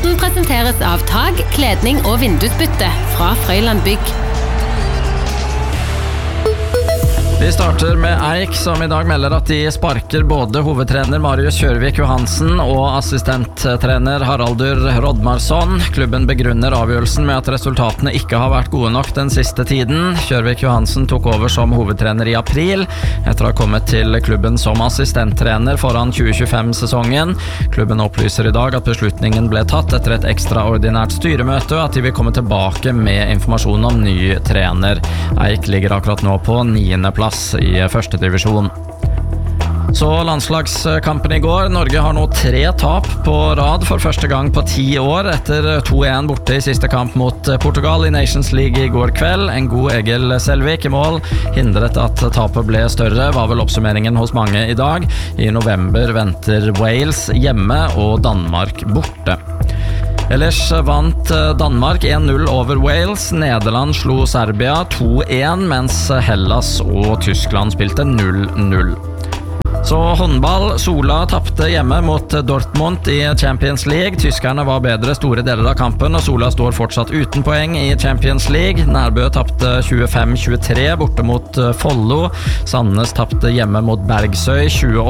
Podden presenteres av tag, kledning og vindusbytte fra Frøyland Bygg. Vi starter med Eik, som I dag melder at de sparker både hovedtrener Marius Kjørvik Johansen og assistenttrener Haraldur Rodmarsson. Klubben begrunner avgjørelsen med at resultatene ikke har vært gode nok den siste tiden. Kjørvik Johansen tok over som hovedtrener I april, etter å ha kommet til klubben som assistenttrener foran 2025-sesongen. Klubben opplyser I dag at beslutningen ble tatt etter et ekstraordinært styremøte, og at de vil komme tilbake med informasjon om ny trener. Eik ligger akkurat nå på 9. plass I første divisjon. Så landslagskampen I går. Norge har nå 3 tap på rad for første gang på 10 år, etter 2-1 borte I siste kamp mot Portugal I Nations League I går kveld. En god Egil Selvik I mål hindret at tapet ble større, var vel oppsummeringen hos mange I dag. I november venter Wales hjemme og Danmark borte. Ellers vant Danmark 1-0 over Wales. Nederland slo Serbia 2-1, mens Hellas og Tyskland spilte 0-0. Så håndball. Sola tappte hjemme mot Dortmund I Champions League. Tyskerne var bedre store deler av kampen, og Sola står fortsatt uten poeng I Champions League. Nærbø tappte 25-23 borte mot Follo. Sandnes tappte hjemme mot Bergsøy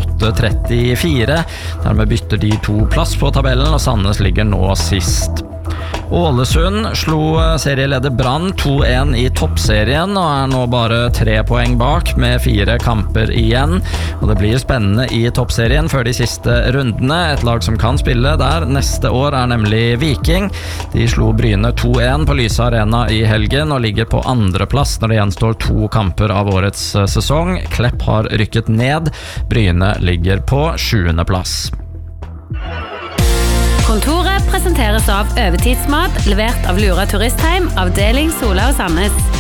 28-34. Dermed bytter de 2 plass på tabellen, og Sandnes ligger nå sist. Ålesund slo serieleder Brann 2-1 I toppserien og nå bare 3 poeng bak med 4 kamper igjen. Og det blir spennende I toppserien før de siste rundene. Et lag som kan spille der neste år nemlig Viking. De slo Bryne 2-1 på Lyse Arena I helgen og ligger på 2. plass når det gjenstår 2 kamper av årets sesong. Klepp har rykket ned. Bryne ligger på 7. plass. Kontoret presenteres av Øvetidsmat, levert av Lura Turistheim, avdeling Sola og Sandnes.